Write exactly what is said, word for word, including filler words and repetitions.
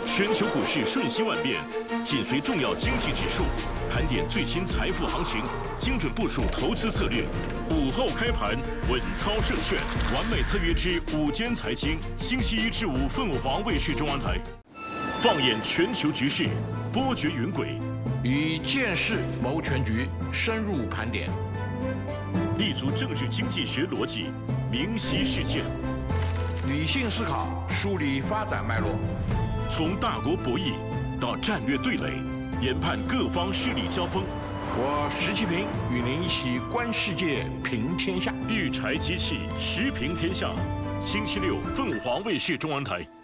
全球股市瞬息万变，紧随重要经济指数，盘点最新财富行情，精准部署投资策略。午后开盘，稳操胜券，完美特约之午间财经，星期一至五凤凰卫视中央台。放眼全球局势，波谲云诡， 以见识谋全局，深入盘点， 立足政治经济学逻辑，明晰事件。 理性思考，梳理发展脉络， 从大国博弈到战略对垒，研判各方势力交锋。 我石其平与您一起观世界，平天下。 育才机器，时平天下。星期六，凤凰卫视中央台。